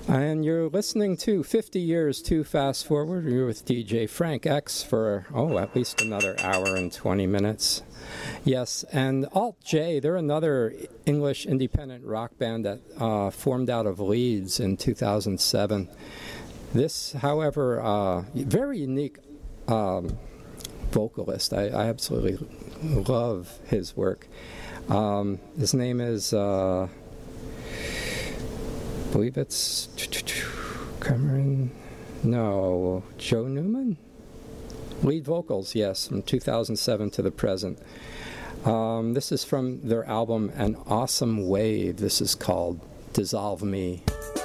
And you're listening to 50 Years Too Fast Forward. You're with DJ Frank X for, at least another hour and 20 minutes. Yes, and Alt J, they're another English independent rock band that formed out of Leeds in 2007. This, however, very unique vocalist. I absolutely love his work. His name is... I believe it's Cameron, no, Joe Newman? Lead vocals, yes, from 2007 to the present. This is from their album An Awesome Wave. This is called Dissolve Me.